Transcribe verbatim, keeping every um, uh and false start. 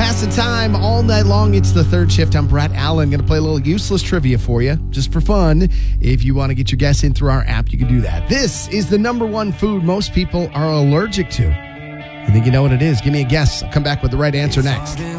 Passing time all night long. It's the third shift. I'm Brett Allen. Going to play a little useless trivia for you, just for fun. If you want to get your guess in through our app, you can do that. This is the number one food most people are allergic to. You think you know what it is? Give me a guess. I'll come back with the right answer next.